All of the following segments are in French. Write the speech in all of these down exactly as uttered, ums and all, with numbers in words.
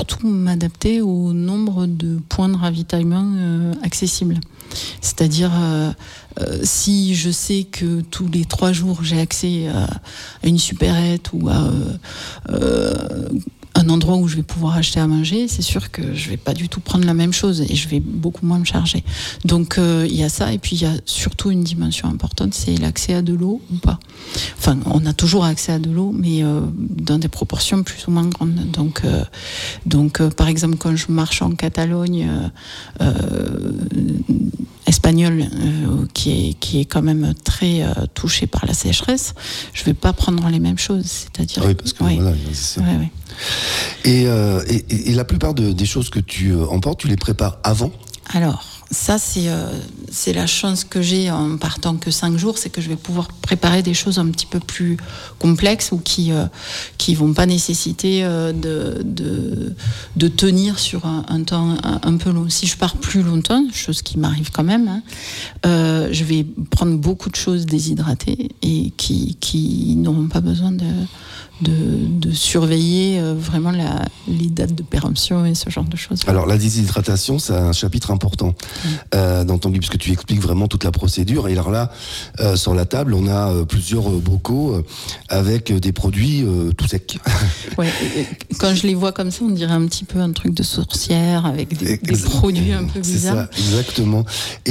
surtout m'adapter au nombre de points de ravitaillement euh, accessibles. C'est-à-dire, euh, euh, si je sais que tous les trois jours j'ai accès à, à une supérette ou à euh, euh, un endroit où je vais pouvoir acheter à manger, c'est sûr que je vais pas du tout prendre la même chose et je vais beaucoup moins me charger. Donc euh, il y a ça, et puis il y a surtout une dimension importante, c'est l'accès à de l'eau ou pas. Enfin, on a toujours accès à de l'eau, mais euh, dans des proportions plus ou moins grandes. Donc, euh, donc euh, par exemple, quand je marche en Catalogne euh, euh, espagnole, euh, qui est qui est quand même très euh, touchée par la sécheresse, je vais pas prendre les mêmes choses. C'est-à-dire, ah oui, parce que oui. voilà, c'est ça. Ouais, ouais. Et, euh, et, et la plupart de, des choses que tu euh, emportes, tu les prépares avant ? Alors, ça, c'est, euh, c'est la chance que j'ai en partant que cinq jours, c'est que je vais pouvoir préparer des choses un petit peu plus complexes ou qui euh, qui vont pas nécessiter euh, de, de de tenir sur un, un temps un, un peu long. Si je pars plus longtemps, chose qui m'arrive quand même, hein, euh, je vais prendre beaucoup de choses déshydratées et qui qui n'auront pas besoin de De, de surveiller euh, vraiment la, les dates de péremption et ce genre de choses. Alors la déshydratation, c'est un chapitre important mmh. euh, dans ton livre, puisque tu expliques vraiment toute la procédure. Et alors là, euh, sur la table, on a euh, plusieurs euh, bocaux euh, avec des produits euh, tout secs. Ouais, quand je les vois comme ça, on dirait un petit peu un truc de sorcière avec des, des produits un peu bizarres. C'est ça, exactement.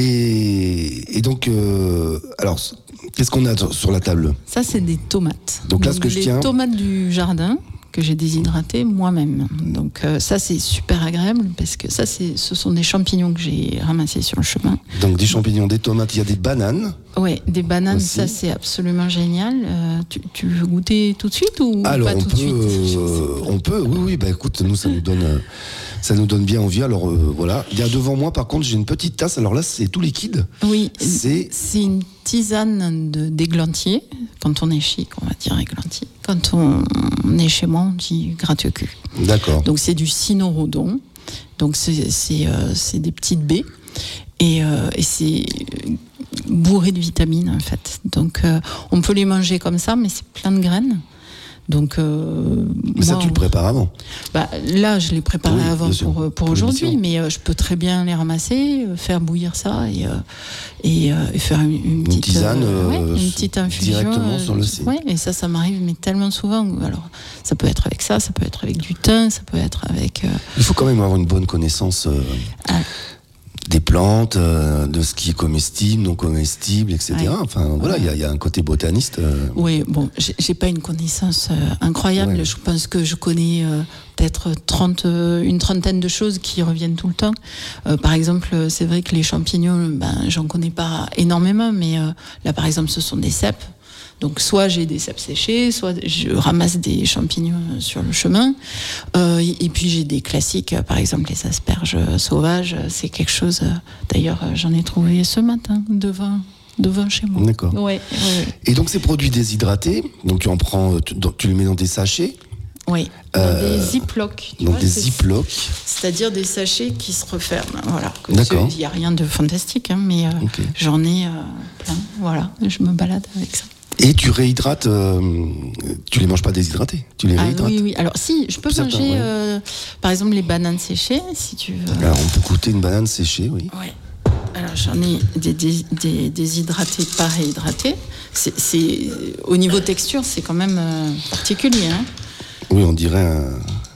Et, et donc, euh, alors... qu'est-ce qu'on a sur la table ? Ça, c'est des tomates. Donc là, ce que les je tiens... tomates du jardin que j'ai déshydratées moi-même. Donc euh, ça, c'est super agréable parce que ça, c'est, ce sont des champignons que j'ai ramassés sur le chemin. Donc des champignons, des tomates, il y a des bananes. Oui, des bananes, aussi. Ça, c'est absolument génial. Euh, tu, tu veux goûter tout de suite ou Alors, pas on tout peut, de suite euh, On peut, oui, oui. Bah écoute, nous, ça nous donne... Euh, Ça nous donne bien envie. Alors euh, voilà. Il y a devant moi, par contre, j'ai une petite tasse. Alors là, c'est tout liquide. Oui. C'est, c'est une tisane de, d'églantier. Quand on est chic, on va dire églantier. Quand on, on est chez moi, on dit gratte-cul. D'accord. Donc c'est du cynorhodon. Donc c'est, c'est, euh, c'est des petites baies. Et, euh, et c'est bourré de vitamines, en fait. Donc euh, on peut les manger comme ça, mais c'est plein de graines. Donc, euh, mais ça, moi, tu le prépares avant ? Bah, là, je l'ai préparé oui, avant pour, pour, pour aujourd'hui, mais euh, je peux très bien les ramasser, euh, faire bouillir ça et, euh, et, euh, et faire une, une, petite, une tisane, euh, ouais, euh, une petite infusion. Directement euh, sur le C. Ouais, et ça, ça m'arrive mais tellement souvent. Alors, ça peut être avec ça, ça peut être avec du thym, ça peut être avec... Euh... Il faut quand même avoir une bonne connaissance... Euh... Ah. Des plantes, euh, de ce qui est comestible, non comestible, et cetera. Ouais. Enfin, voilà, il ouais. y, y a un côté botaniste. Euh... Oui, bon, j'ai, j'ai pas une connaissance euh, incroyable. Ouais. Je pense que je connais euh, peut-être trente, euh, une trentaine de choses qui reviennent tout le temps. Euh, par exemple, c'est vrai que les champignons, ben, j'en connais pas énormément, mais euh, là, par exemple, ce sont des cèpes. Donc soit j'ai des cèpes séchés, soit je ramasse des champignons sur le chemin. Euh, et puis j'ai des classiques, par exemple les asperges sauvages, c'est quelque chose... D'ailleurs, j'en ai trouvé ce matin devant, devant chez moi. D'accord. Ouais, ouais, ouais. Et donc ces produits déshydratés, donc tu en prends, tu, tu les mets dans des sachets ? Oui, dans euh, des ziplocs. Donc vois, des ziplocs. C'est-à-dire des sachets qui se referment. Voilà. D'accord. Il n'y a rien de fantastique, hein, mais euh, okay. j'en ai euh, plein. Voilà, je me balade avec ça. Et tu réhydrates, euh, tu les manges pas déshydratés, tu les réhydrates. Ah oui, oui. Alors si, je peux Certains, manger, ouais. euh, par exemple, les bananes séchées, si tu veux. Alors on peut goûter une banane séchée, oui. Ouais. Alors j'en ai des, des, des déshydratés, pas réhydratés. C'est, c'est, au niveau texture, c'est quand même euh, particulier. Hein. Oui, on dirait un...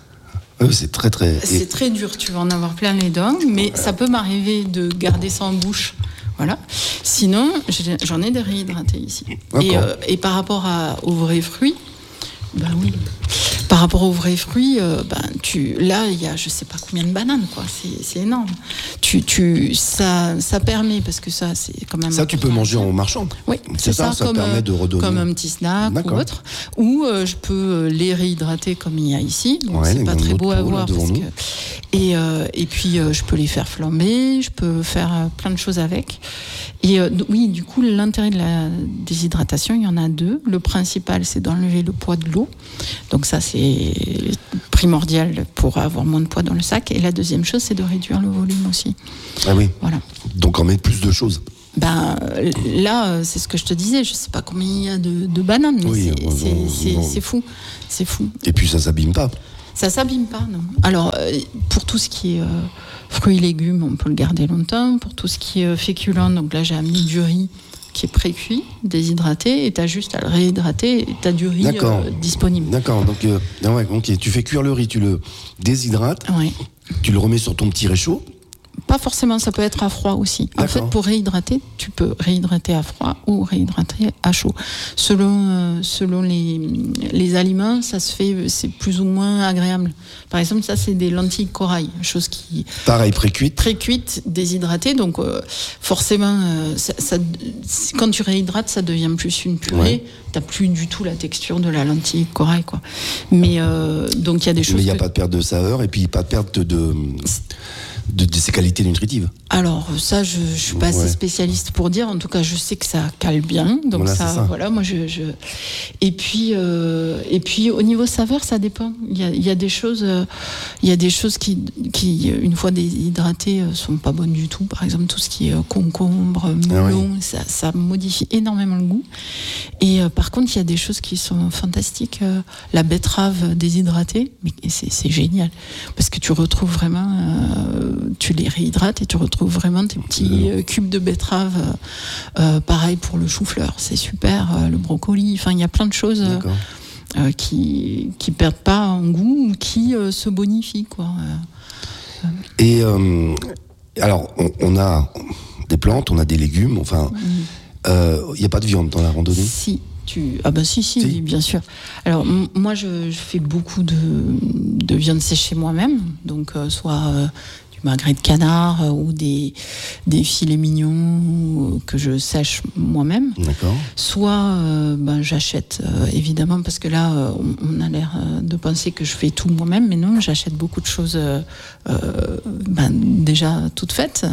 Oui, c'est très très... C'est très dur, tu vas en avoir plein les dents, mais ouais. ça peut m'arriver de garder ça en bouche. Voilà. Sinon, j'en ai des réhydratés ici. Et, euh, et par rapport à, aux vrais fruits, ben oui. Par rapport aux vrais fruits, euh, ben tu, là il y a je sais pas combien de bananes quoi. C'est, c'est énorme. Tu, tu, ça, ça permet parce que ça c'est quand même. Ça tu peux manger en marchant. Oui, c'est, c'est ça. Ça, ça comme, permet de redonner. Comme un petit snack D'accord. ou autre. Ou euh, je peux les réhydrater comme il y a ici. Donc ouais, c'est pas très beau à voir parce que. Et, euh, et puis euh, je peux les faire flamber, je peux faire euh, plein de choses avec. Et euh, oui, du coup, l'intérêt de la déshydratation, il y en a deux. Le principal, c'est d'enlever le poids de l'eau. Donc ça, c'est primordial pour avoir moins de poids dans le sac. Et la deuxième chose, c'est de réduire le volume aussi. Ah oui. Voilà. Donc en mettre plus de choses. Ben, là, c'est ce que je te disais. Je ne sais pas combien il y a de, de bananes, mais oui, c'est, bon, c'est, bon, c'est, bon. c'est fou. C'est fou. Et puis ça ne s'abîme pas. Ça s'abîme pas, non. Alors, euh, pour tout ce qui est euh, fruits et légumes, on peut le garder longtemps. Pour tout ce qui est euh, féculent, donc là, j'ai amené du riz qui est pré-cuit, déshydraté, et tu as juste à le réhydrater, et tu as du riz euh, disponible. D'accord, donc euh, ouais, okay. Tu fais cuire le riz, tu le déshydrates, ouais. Tu le remets sur ton petit réchaud. Pas forcément, ça peut être à froid aussi. D'accord. En fait, pour réhydrater, tu peux réhydrater à froid ou réhydrater à chaud. Selon, euh, selon les, les aliments, ça se fait, c'est plus ou moins agréable. Par exemple, ça, c'est des lentilles corail, chose qui... Pareil, pré-cuite. Pré-cuite, déshydratée, donc euh, forcément, euh, ça, ça, quand tu réhydrates, ça devient plus une purée. Ouais. T'as plus du tout la texture de la lentille corail, quoi. Mais euh, donc, il y a des choses... Mais il n'y a que... pas de perte de saveur et puis pas de perte de... De, de ses qualités nutritives. Alors ça, je, je suis pas ouais. assez spécialiste pour dire. En tout cas, je sais que ça cale bien. Donc voilà, ça, ça, voilà, moi je. je... Et puis, euh, et puis au niveau saveur, ça dépend. Il y a, il y a des choses, euh, il y a des choses qui, qui, une fois déshydratées, euh, sont pas bonnes du tout. Par exemple, tout ce qui est euh, concombre, melon, ah oui. ça, ça modifie énormément le goût. Et euh, par contre, il y a des choses qui sont fantastiques. Euh, la betterave déshydratée, mais c'est, c'est génial parce que tu retrouves vraiment. Euh, tu les réhydrates et tu retrouves vraiment tes petits euh, cubes de betterave. Euh, euh, pareil pour le chou-fleur, c'est super. Euh, le brocoli, enfin il y a plein de choses euh, euh, qui qui perdent pas en goût ou qui euh, se bonifient, quoi. Euh, et euh, alors on, on a des plantes, on a des légumes. Enfin, il mmh. euh, y a pas de viande dans la randonnée. Si. Tu... Ah ben si, si, si, bien sûr. Alors m- moi, je, je fais beaucoup de, de viande séchée moi-même, donc euh, soit euh, du magret de canard euh, ou des, des filets mignons euh, que je sèche moi-même. D'accord. Soit euh, ben, j'achète, euh, évidemment, parce que là, euh, on, on a l'air euh, de penser que je fais tout moi-même, mais non, j'achète beaucoup de choses euh, euh, ben, déjà toutes faites.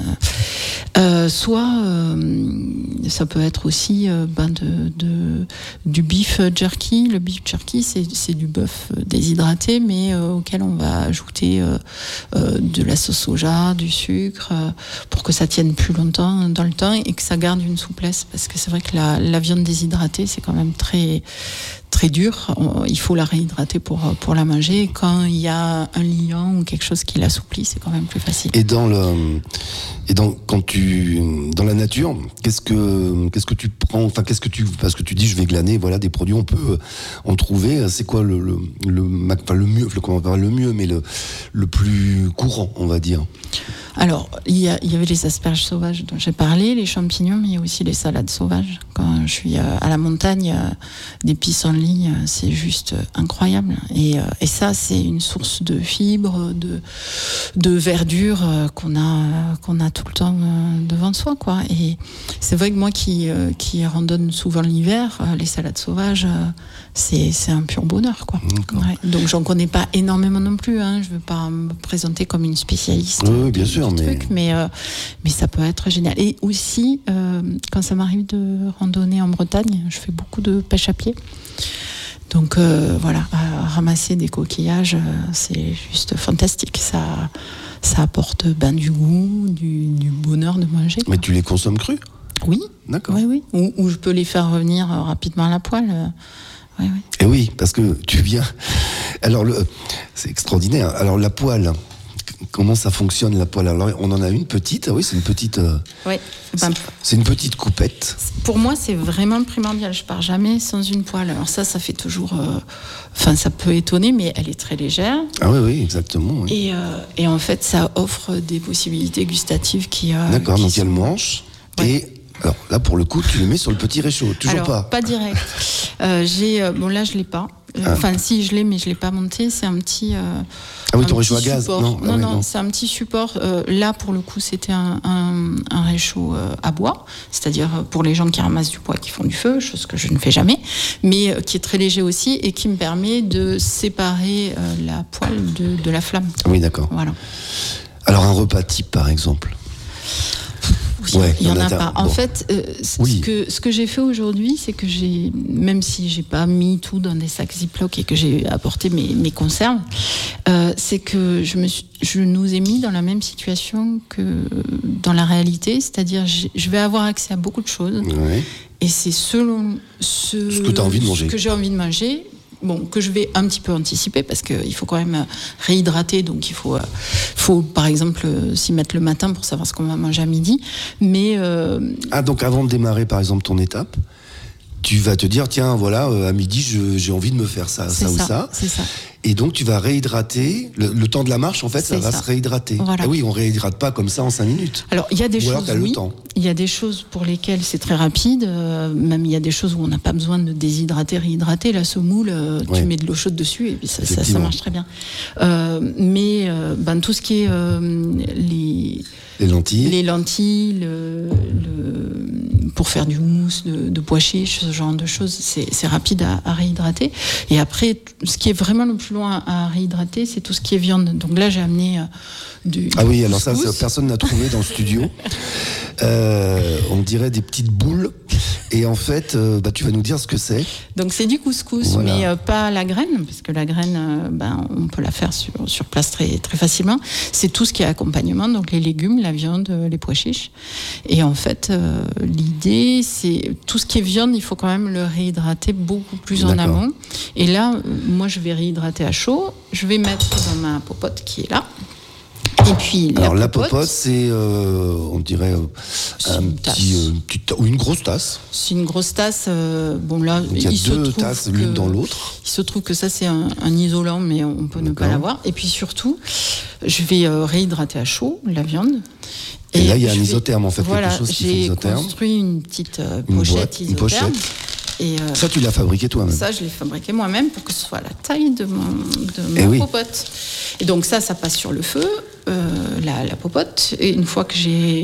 Euh, soit euh, ça peut être aussi euh, ben de, de, du beef jerky. Le beef jerky, c'est, c'est du bœuf déshydraté, mais euh, auquel on va ajouter euh, euh, de la sauce soja, du sucre, euh, pour que ça tienne plus longtemps dans le temps et que ça garde une souplesse. Parce que c'est vrai que la, la viande déshydratée, c'est quand même très... très dure, il faut la réhydrater pour, pour la manger. Quand il y a un liant ou quelque chose qui l'assouplit, c'est quand même plus facile. Et dans le, et dans, quand tu, dans la nature, qu'est-ce que, qu'est-ce que tu prends, enfin, qu'est-ce que tu, parce que tu dis, je vais glaner, voilà, des produits, on peut en trouver. C'est quoi le, le, le, enfin, le mieux, comment on va le mieux, mais le, le plus courant, on va dire? Alors, il y, a, il y avait les asperges sauvages dont j'ai parlé, les champignons, mais il y a aussi les salades sauvages. Quand je suis à la montagne, des pissenlits, c'est juste incroyable. Et, et ça, c'est une source de fibres, de, de verdure qu'on a, qu'on a tout le temps devant soi, quoi. Et c'est vrai que moi qui, qui randonne souvent l'hiver, les salades sauvages, c'est, c'est un pur bonheur, quoi. Ouais. Donc, j'en connais pas énormément non plus, hein. Je veux pas me présenter comme une spécialiste. Oui, bien sûr. Mais... Truc, mais, euh, mais ça peut être génial. Et aussi, euh, quand ça m'arrive de randonner en Bretagne, je fais beaucoup de pêche à pied. Donc euh, voilà, ramasser des coquillages, euh, c'est juste fantastique. Ça, ça apporte ben, du goût, du, du bonheur de manger, quoi. Mais tu les consommes crus ? Oui. D'accord. Oui, oui. Ou, ou je peux les faire revenir rapidement à la poêle. Euh, oui, oui. Et oui, parce que tu viens... Alors, le... c'est extraordinaire. Alors, la poêle... Comment ça fonctionne, la poêle? Alors, on en a une petite, oui, c'est une petite. Euh, oui, c'est, c'est une petite coupette. Pour moi, c'est vraiment primordial. Je pars jamais sans une poêle. Alors ça, ça fait toujours. Enfin, euh, ça peut étonner, mais elle est très légère. Ah oui, oui, exactement. Oui. Et, euh, et en fait, ça offre des possibilités gustatives qui. Euh, D'accord, qui donc il y a sont... le manche ouais. et. Alors là, pour le coup, tu le mets sur le petit réchaud, toujours Alors, pas. Pas direct. Euh, j'ai, euh, bon là, je l'ai pas. Ah. Enfin, si je l'ai, mais je l'ai pas monté. C'est un petit. Euh, ah oui, ton réchaud à gaz. Non, non, non, ah oui, non, non, c'est un petit support. Euh, là, pour le coup, c'était un, un, un réchaud euh, à bois, c'est-à-dire pour les gens qui ramassent du bois, qui font du feu, chose que je ne fais jamais, mais euh, qui est très léger aussi et qui me permet de séparer euh, la poêle de, de la flamme. Oui, d'accord. Voilà. Alors un repas type, par exemple. Oui, ouais, il y en a, a pas. Bon. En fait, euh, oui. ce que ce que j'ai fait aujourd'hui, c'est que j'ai, même si j'ai pas mis tout dans des sacs Ziploc et que j'ai apporté mes mes conserves, euh, c'est que je me suis, je nous ai mis dans la même situation que dans la réalité, c'est-à-dire je vais avoir accès à beaucoup de choses, ouais. et c'est selon ce, ce que tu as envie de manger, ce que j'ai envie de manger. bon, que je vais un petit peu anticiper parce qu'il faut quand même réhydrater, donc il faut, euh, faut par exemple euh, s'y mettre le matin pour savoir ce qu'on va manger à midi. Mais euh... ah, donc avant de démarrer par exemple ton étape, tu vas te dire tiens voilà euh, à midi je, j'ai envie de me faire ça, ça, ça ou ça. C'est ça. Et donc tu vas réhydrater le, le temps de la marche en fait ça, ça va se réhydrater. Voilà. Ah oui, on réhydrate pas comme ça en cinq minutes. Alors il y a des ou choses oui, il y a des choses pour lesquelles c'est très rapide, euh, même il y a des choses où on n'a pas besoin de déshydrater, réhydrater. La semoule, euh, ouais. tu mets de l'eau chaude dessus et puis ça, ça, ça marche très bien. Euh, mais euh, ben tout ce qui est euh, les les lentilles, les lentilles, le, le, pour faire du houmous de, de pois chiches, ce genre de choses, c'est, c'est rapide à, à réhydrater. Et après, ce qui est vraiment le plus loin à réhydrater, c'est tout ce qui est viande. Donc là, j'ai amené euh, du ah oui, du alors ça, ça, personne n'a trouvé dans le studio. Euh, on dirait des petites boules. Et en fait, euh, bah, tu vas nous dire ce que c'est. Donc c'est du couscous, voilà. mais euh, pas la graine, parce que la graine, euh, ben, on peut la faire sur, sur place très, très facilement. C'est tout ce qui est accompagnement, donc les légumes, la viande, les pois chiches. Et en fait, euh, l'idée, c'est tout ce qui est viande, il faut quand même le réhydrater beaucoup plus en D'accord. amont. Et là, euh, moi, je vais réhydrater à chaud. Je vais mettre dans ma popote qui est là. Et puis alors la la popote, popote c'est euh, on dirait euh, un petit euh, une petite, ou une grosse tasse. C'est une grosse tasse. Euh, bon là, donc il y a il deux se trouve tasses que, l'une dans l'autre. Il se trouve que ça c'est un, un isolant, mais on peut ne pas l'avoir. Et puis surtout, je vais euh, réhydrater à chaud la viande. Et, et là il y a un vais, isotherme en fait voilà, quelque chose qui fait isotherme. J'ai construit une petite euh, pochette une boîte, isotherme. Une pochette. Et euh, ça, tu l'as fabriqué toi-même? Ça, je l'ai fabriqué moi-même pour que ce soit la taille de mon, de ma oui. popote. Et donc ça, ça passe sur le feu, euh, la, la popote. Et une fois que j'ai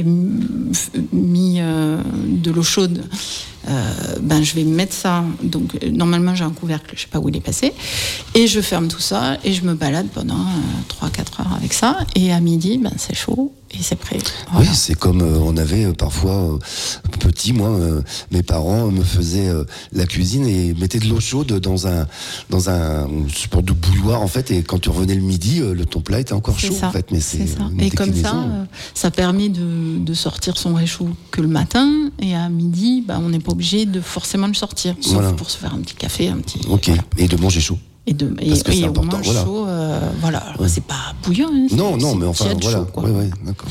mis euh, de l'eau chaude, euh, ben, je vais mettre ça. Donc normalement, j'ai un couvercle, je ne sais pas où il est passé. Et je ferme tout ça et je me balade pendant euh, trois à quatre heures avec ça. Et à midi, ben, c'est chaud. Et c'est prêt. Voilà. Oui, c'est comme euh, on avait euh, parfois euh, petit, moi, euh, mes parents me faisaient euh, la cuisine et mettaient de l'eau chaude dans un dans un sport de bouilloire en fait. Et quand tu revenais le midi, euh, le ton plat était encore c'est chaud ça. en fait. Mais c'est, c'est ça. Et comme ça, euh, ça permet de, de sortir son réchaud que le matin et à midi, bah, on n'est pas obligé de forcément le sortir, sauf voilà. pour se faire un petit café, un petit. Ok. Voilà. Et de manger chaud. Et, de, et, Parce que et c'est important, voilà. chaud, euh, voilà. Alors, ouais. c'est pas bouillant. Hein, non, non, mais enfin, voilà. Chaud, oui, oui, d'accord.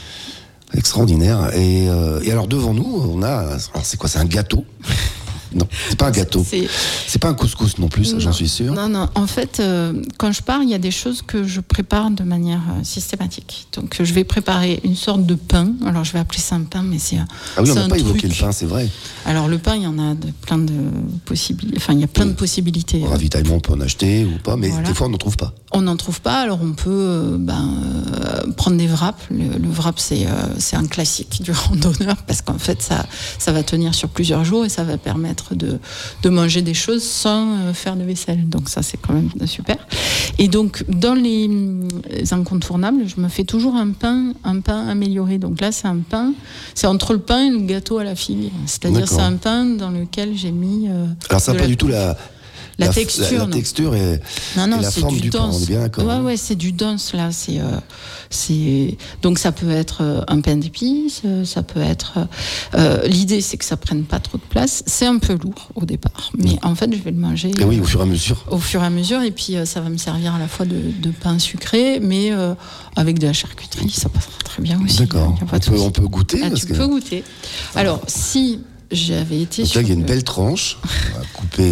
Extraordinaire. Et, euh, et alors devant nous, on a. Alors c'est quoi? C'est un gâteau? Non, c'est pas un gâteau. C'est, c'est pas un couscous non plus, non, j'en suis sûr. Non, non. En fait, euh, quand je pars, il y a des choses que je prépare de manière euh, systématique. Donc, je vais préparer une sorte de pain. Alors, je vais appeler ça un pain, mais c'est. Ah oui, on n'a pas truc. évoqué le pain, c'est vrai. Alors, le pain, il y en a de, plein de possibilités. Enfin, il y a plein oui. de possibilités. Au ravitaillement, on peut en acheter ou pas, mais voilà. des fois, on n'en trouve pas. On n'en trouve pas. Alors, on peut euh, ben, euh, prendre des wraps. Le, le wrap, c'est, euh, c'est un classique du randonneur parce qu'en fait, ça, ça va tenir sur plusieurs jours et ça va permettre de, de manger des choses sans euh, faire de vaisselle. Donc ça, c'est quand même super. Et donc, dans les, les incontournables, je me fais toujours un pain, un pain amélioré. Donc là, c'est un pain, c'est entre le pain et le gâteau à la figue. C'est-à-dire, D'accord. c'est un pain dans lequel j'ai mis... Euh, Alors ça n'a pas du tout la... La, la texture, la, la texture et, non, non, et la c'est forme du, du pain, on est bien d'accord. Ouais, ouais, c'est du dense là. C'est, euh, c'est donc ça peut être un pain d'épices, ça peut être. Euh, l'idée, c'est que ça prenne pas trop de place. C'est un peu lourd au départ, mais mmh. en fait, je vais le manger. Et oui, au fur et à mesure. Au fur et à mesure, et puis euh, ça va me servir à la fois de, de pain sucré, mais euh, avec de la charcuterie, ça passera très bien aussi. D'accord. Hein, on, peut, on peut goûter. Ah, parce tu que... peux goûter. Alors, si j'avais été. Donc là, il y a une le... belle tranche. On va couper.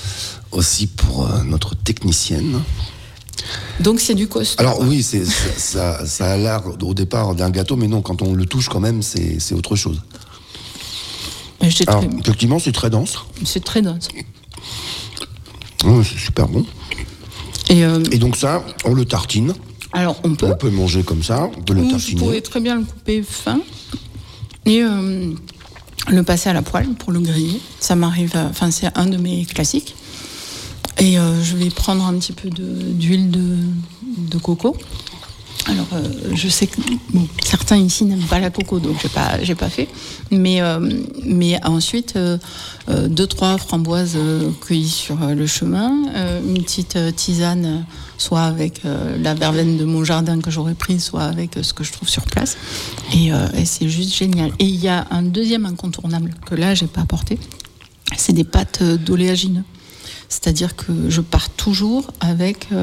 Aussi pour euh, notre technicienne. Donc c'est du costaud. Alors oui, c'est, ça, ça a l'air au départ d'un gâteau, mais non, quand on le touche quand même, c'est, c'est autre chose. Alors, très... effectivement, c'est très dense. C'est très dense. Mmh, c'est super bon. Et, euh... Et donc ça, on le tartine. Alors on peut. On peut manger comme ça, de le tartiner. Vous pouvez très bien le couper fin et euh, le passer à la poêle pour le griller. Ça m'arrive, enfin c'est un de mes classiques. Et euh, je vais prendre un petit peu de, d'huile de, de coco. Alors, euh, je sais que bon, certains ici n'aiment pas la coco, donc j'ai pas, j'ai pas fait. Mais, euh, mais ensuite, euh, euh, deux, trois framboises euh, cueillies sur euh, le chemin, euh, une petite euh, tisane, soit avec euh, la verveine de mon jardin que j'aurais prise, soit avec euh, ce que je trouve sur place. Et, euh, et c'est juste génial. Et il y a un deuxième incontournable que là, j'ai pas apporté. C'est des pâtes d'oléagineux. C'est-à-dire que je pars toujours avec euh,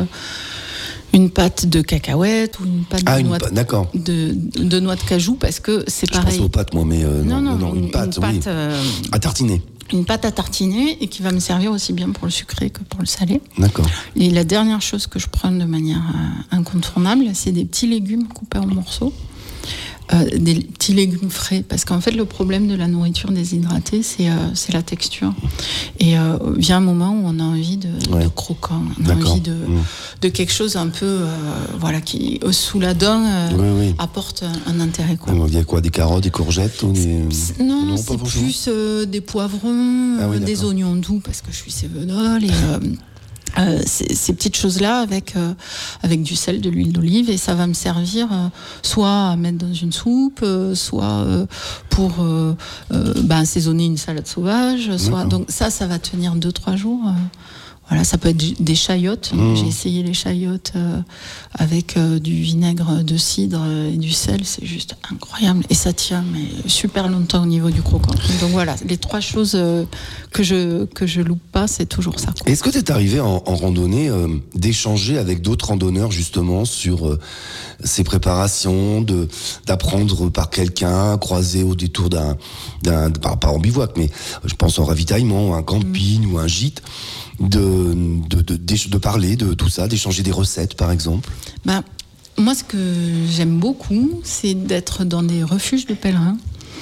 une pâte de cacahuètes ou une pâte ah, de, une noix pa- d'accord. de, de noix de cajou, parce que c'est Je pareil. pense aux pâtes, moi, mais euh, non, non, non, non, une, une pâte, une pâte, oui. euh, À tartiner. une pâte à tartiner et qui va me servir aussi bien pour le sucré que pour le salé. D'accord. Et la dernière chose que je prends de manière euh, incontournable, c'est des petits légumes coupés en morceaux. Euh, des petits légumes frais, parce qu'en fait le problème de la nourriture déshydratée, c'est, euh, c'est la texture, et euh, vient un moment où on a envie de, Ouais. de croquant, on a D'accord. envie de, Mmh. de quelque chose un peu euh, voilà, qui sous la dent euh, Oui, oui. apporte un, un intérêt, quoi. Il y a quoi, des carottes, des courgettes ou des... Non, Non, pas c'est forcément. plus euh, des poivrons, Ah oui, euh, des d'accord. oignons doux, parce que je suis cévenole, et euh, euh, ces, ces petites choses-là avec, euh, avec du sel, de l'huile d'olive, et ça va me servir euh, soit à mettre dans une soupe, euh, soit euh, pour euh, euh, bah, assaisonner une salade sauvage, soit... D'accord. Donc ça, ça va tenir deux trois jours. euh, Voilà, ça peut être des chayotes. Mmh. J'ai essayé les chayotes euh, avec euh, du vinaigre de cidre et du sel, c'est juste incroyable. Et ça tient mais super longtemps au niveau du croquant. Donc voilà, les trois choses euh, que je que je loupe pas, c'est toujours ça, quoi. Est-ce que tu es arrivé en, en randonnée euh, d'échanger avec d'autres randonneurs justement sur euh, ces préparations, de d'apprendre par quelqu'un, croiser au détour d'un, d'un pas, pas en bivouac, mais je pense en ravitaillement, un camping mmh. ou un gîte, de de, de de de parler de tout ça, d'échanger des recettes par exemple? Ben, moi, ce que j'aime beaucoup, c'est d'être dans des refuges de pèlerins,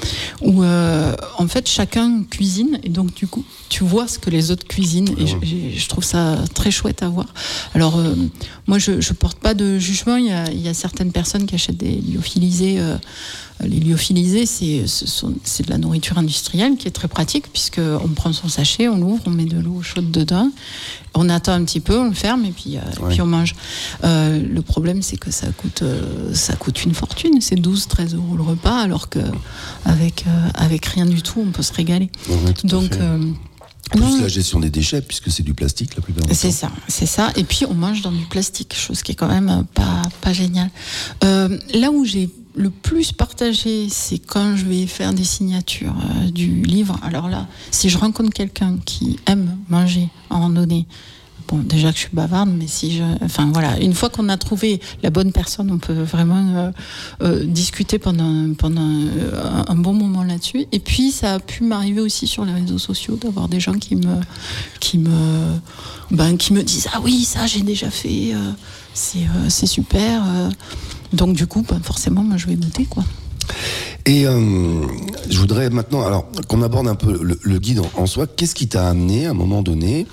où euh, en fait chacun cuisine, et donc du coup tu vois ce que les autres cuisinent, et je, je trouve ça très chouette à voir. Alors euh, moi je, je porte pas de jugement, il y a, il y a certaines personnes qui achètent des lyophilisés. euh, Les lyophilisés, c'est, ce sont, c'est de la nourriture industrielle qui est très pratique, puisqu'on prend son sachet, on l'ouvre, on met de l'eau chaude dedans, on attend un petit peu, on le ferme et puis, euh, ouais. et puis on mange. Euh, le problème, c'est que ça coûte, euh, ça coûte une fortune, c'est douze treize euros le repas, alors qu'avec euh, avec rien du tout, on peut se régaler. Ouais, tout Donc, euh, plus non, la gestion des déchets, puisque c'est du plastique la plupart du temps. c'est ça, c'est ça. Et puis on mange dans du plastique, chose qui est quand même pas, pas géniale. Euh, là où j'ai le plus partagé, c'est quand je vais faire des signatures euh, du livre. Alors là, si je rencontre quelqu'un qui aime manger en randonnée, bon, déjà que je suis bavarde, mais si je, enfin voilà, une fois qu'on a trouvé la bonne personne, on peut vraiment euh, euh, discuter pendant pendant euh, un bon moment là-dessus. Et puis ça a pu m'arriver aussi sur les réseaux sociaux d'avoir des gens qui me qui me ben qui me disent ah oui, ça j'ai déjà fait, euh, c'est euh, c'est super. Euh. Donc du coup, ben, forcément, moi je vais goûter, quoi. Et euh, je voudrais maintenant, alors qu'on aborde un peu le, le guide en, en soi. Qu'est-ce qui t'a amené à un moment donné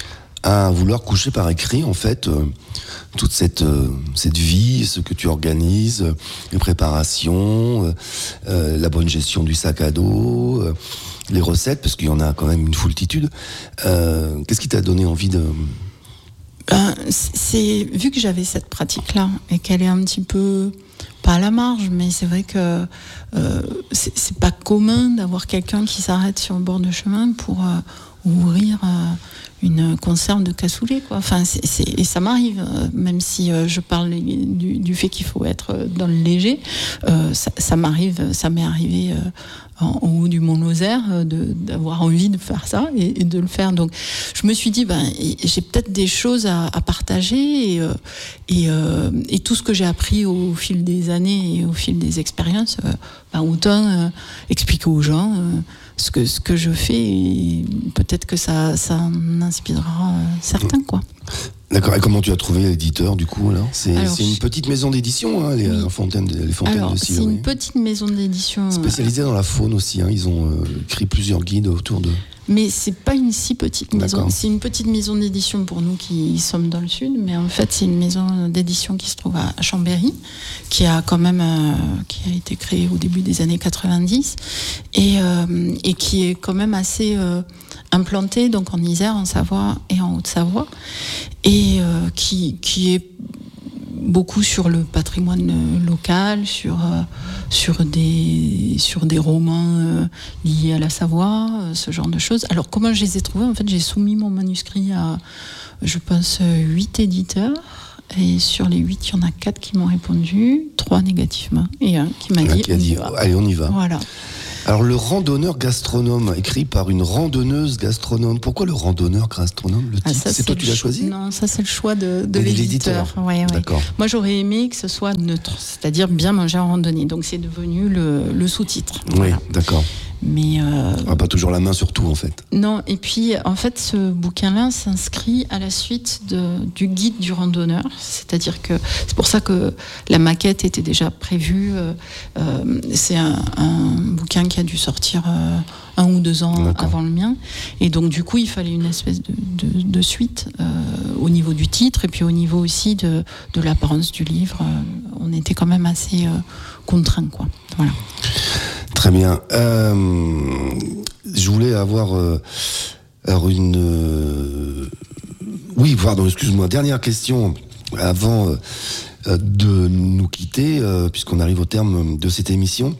à vouloir coucher par écrit, en fait, euh, toute cette, euh, cette vie, ce que tu organises, euh, les préparations, euh, euh, la bonne gestion du sac à dos, euh, les recettes, parce qu'il y en a quand même une foultitude. Euh, qu'est-ce qui t'a donné envie de... Ben, c'est, vu que j'avais cette pratique-là, et qu'elle est un petit peu... pas à la marge, mais c'est vrai que euh, c'est, c'est pas commun d'avoir quelqu'un qui s'arrête sur le bord de chemin pour euh, ouvrir euh, une conserve de cassoulet, quoi. Enfin, c'est, c'est, et ça m'arrive, euh, même si euh, je parle du, du fait qu'il faut être dans le léger, euh, ça, ça m'arrive, ça m'est arrivé euh, en, en haut du Mont Lozère euh, de, d'avoir envie de faire ça et, et de le faire. Donc, je me suis dit, ben, j'ai peut-être des choses à, à partager, et, euh, et, euh, et tout ce que j'ai appris au fil des années et au fil des expériences, euh, ben, autant euh, expliquer aux gens euh, ce que ce que je fais, et peut-être que ça ça en inspirera euh, certains, quoi. D'accord. Et comment tu as trouvé l'éditeur, du coup, là? C'est, Alors, c'est une petite maison d'édition, hein, les, oui. euh, Fontaines, les Fontaines Alors, de c'est Sillery. une petite maison d'édition Spécialisée dans la faune aussi, hein. Ils ont euh, écrit plusieurs guides autour de... Mais c'est pas une si petite maison. D'accord. C'est une petite maison d'édition pour nous qui sommes dans le sud, mais en fait c'est une maison d'édition qui se trouve à Chambéry, qui a quand même euh, qui a été créée au début des années quatre-vingt-dix, et euh, et qui est quand même assez euh, implantée donc en Isère, en Savoie et en Haute-Savoie, et euh, qui qui est beaucoup sur le patrimoine local, sur euh, sur des sur des romans euh, liés à la Savoie, euh, ce genre de choses. Alors comment je les ai trouvés? En fait, j'ai soumis mon manuscrit à, je pense, huit éditeurs, et sur les huit, il y en a quatre qui m'ont répondu, trois négativement, et un qui m'a Ah, dit, qui a on y dit va. allez, on y va. Voilà. Alors le randonneur gastronome, écrit par une randonneuse gastronome. Pourquoi le randonneur gastronome? Le titre, ah, c'est toi qui l'as choisi? Non, ça c'est le choix de, de l'éditeur. Ouais, ouais. D'accord. Moi j'aurais aimé que ce soit neutre, c'est-à-dire bien manger en randonnée. Donc c'est devenu le, le sous-titre. Oui, voilà. D'accord. Mais euh... ah, pas toujours la main sur tout en fait. Non, et puis en fait ce bouquin-là s'inscrit à la suite de, du guide du randonneur, c'est-à-dire que c'est pour ça que la maquette était déjà prévue. Euh, euh, c'est un, un bouquin qui a dû sortir euh, un ou deux ans D'accord. avant le mien, et donc du coup il fallait une espèce de, de, de suite euh, au niveau du titre et puis au niveau aussi de, de l'apparence du livre. Euh, on était quand même assez euh, contraints, quoi. Voilà. Très bien. Euh, je voulais avoir euh, une... Euh, oui, pardon, excuse-moi. Dernière question avant euh, de nous quitter, euh, puisqu'on arrive au terme de cette émission.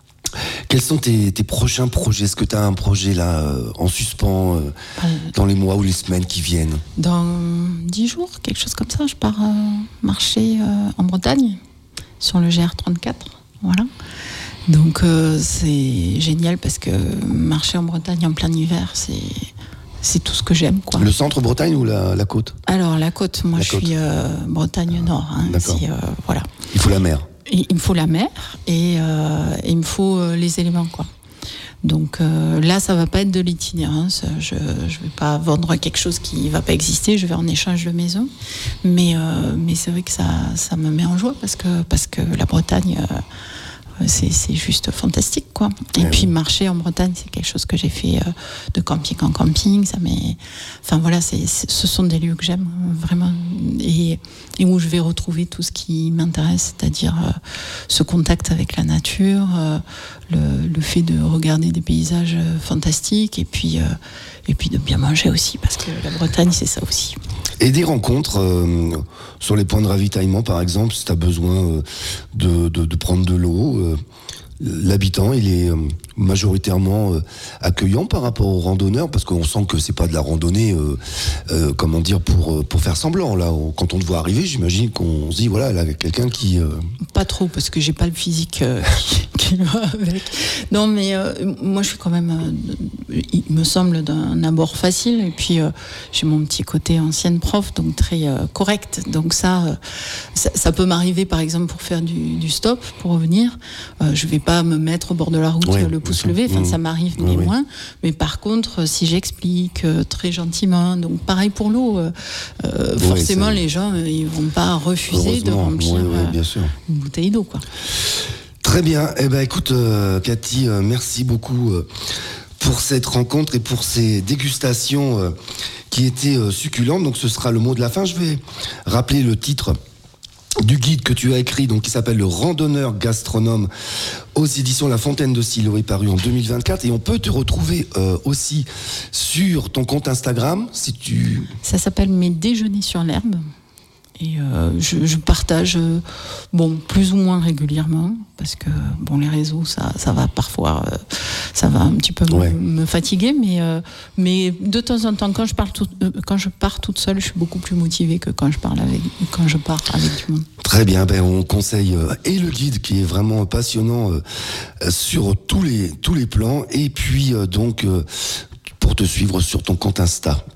Quels sont tes, tes prochains projets? Est-ce que tu as un projet là euh, en suspens euh, euh, dans les mois ou les semaines qui viennent? Dans dix jours, quelque chose comme ça. Je pars euh, marcher euh, en Bretagne, sur le G R trente-quatre. Voilà. Donc euh, c'est génial parce que marcher en Bretagne en plein hiver, c'est, c'est tout ce que j'aime, quoi. Le centre Bretagne ou la, la côte? Alors la côte, moi la je côte. suis euh, Bretagne Nord. Hein, D'accord. C'est, euh, voilà. Il faut la mer. Et, il me faut la mer et, euh, et il me faut euh, les éléments, quoi. Donc euh, là, ça va pas être de l'itinérance. Je je vais pas vendre quelque chose qui va pas exister. Je vais en échange de maison. Mais euh, mais c'est vrai que ça ça me met en joie parce que parce que la Bretagne. Euh, C'est, c'est juste fantastique, quoi. Et ouais, puis oui. Marcher en Bretagne, c'est quelque chose que j'ai fait euh, de camping en camping. Ça m'est... Enfin voilà, c'est, c'est, ce sont des lieux que j'aime vraiment et, et où je vais retrouver tout ce qui m'intéresse, c'est-à-dire euh, ce contact avec la nature, euh, le, le fait de regarder des paysages fantastiques et puis euh, et puis de bien manger aussi, parce que la Bretagne, c'est ça aussi. Et des rencontres euh, sur les points de ravitaillement, par exemple, si tu as besoin euh, de, de, de prendre de l'eau, euh, l'habitant, il est euh, majoritairement euh, accueillant par rapport aux randonneurs, parce qu'on sent que c'est pas de la randonnée, euh, euh, comment dire, pour pour faire semblant. Là, on, quand on te voit arriver, j'imagine qu'on se dit voilà, là, quelqu'un qui. Euh... Pas trop, parce que j'ai pas le physique euh, qui, qui va avec. Non, mais euh, moi, je suis quand même, euh, il me semble, d'un abord facile. Et puis, euh, j'ai mon petit côté ancienne prof, donc très euh, correct. Donc ça, euh, ça, ça peut m'arriver, par exemple, pour faire du, du stop, pour revenir. Euh, je vais pas me mettre au bord de la route, ouais, le pouce levé, enfin mmh. ça m'arrive oui, néanmoins, oui. mais par contre si j'explique euh, très gentiment, donc pareil pour l'eau, euh, euh, oui, forcément les gens euh, ils vont pas refuser de remplir oui, oui, bien euh, sûr. une bouteille d'eau, quoi. Très bien, eh ben écoute euh, Cathy, euh, merci beaucoup euh, pour cette rencontre et pour ces dégustations euh, qui étaient euh, succulentes. Donc ce sera le mot de la fin. Je vais rappeler le titre du guide que tu as écrit, donc qui s'appelle Le Randonneur Gastronome, aux éditions La Fontaine de Siloé, paru en deux mille vingt-quatre. Et on peut te retrouver euh, aussi sur ton compte Instagram, si tu... Ça s'appelle Mes Déjeuners sur l'herbe. Et euh, je, je partage, euh, bon, plus ou moins régulièrement, parce que bon, les réseaux, ça, ça va parfois, euh, ça va un petit peu ouais. me, me fatiguer, mais euh, mais de temps en temps, quand je parle tout, euh, quand je pars toute seule, je suis beaucoup plus motivée que quand je parle avec, quand je pars avec du monde. Très bien, ben on conseille euh, et le guide qui est vraiment passionnant euh, sur tous les tous les plans, et puis euh, donc euh, pour te suivre sur ton compte Insta.